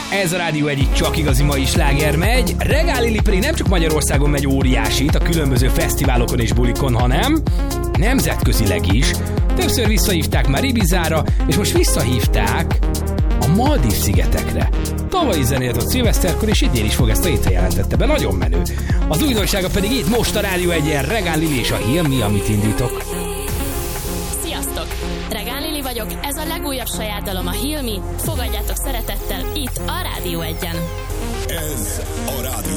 Ez a Rádió egyik csak igazi mai sláger megy. Regál Lili pedig nem csak Magyarországon megy óriásit a különböző fesztiválokon és bulikon, hanem nemzetközileg is. Többször visszahívták már Ibizára, és most visszahívták a Maldív-szigetekre. Tavaly zenélt ott szilveszterkor, és idén is fog, ezt a hétre jelentette be. Nagyon menő. Az újdonsága pedig itt most a Rádió egyen Regál Lili és a Heal Me, amit indítok. Sziasztok! Regál Lili vagyok, ez a legújabb saját dalom, a Heal Me. Fogadjátok szeretettel itt a Rádió egyen. Ez a Rádió